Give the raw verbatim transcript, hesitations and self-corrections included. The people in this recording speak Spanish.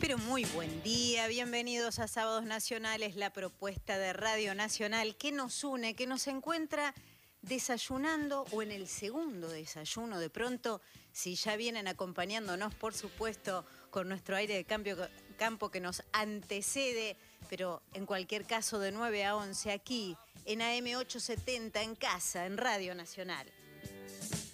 Pero muy buen día, bienvenidos a Sábados Nacionales, la propuesta de Radio Nacional que nos une, que nos encuentra desayunando o en el segundo desayuno. De pronto, si ya vienen acompañándonos, por supuesto, con nuestro aire de cambio, campo que nos antecede, pero en cualquier caso de nueve a once aquí en A M ochocientos setenta en casa, en Radio Nacional.